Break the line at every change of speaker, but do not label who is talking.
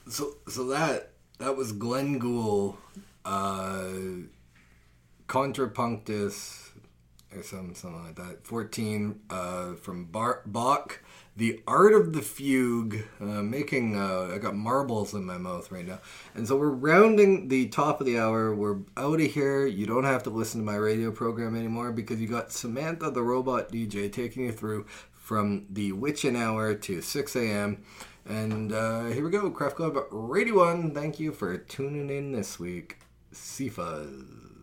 So that was Glenn Gould, Contrapunctus, or something like that. 14 from Bach. The Art of the Fugue, I got marbles in my mouth right now. And so we're rounding the top of the hour. We're out of here. You don't have to listen to my radio program anymore because you got Samantha the Robot DJ taking you through from the witching hour to 6 a.m. And here we go, Craft Club Radio 1. Thank you for tuning in this week. Seafuzz.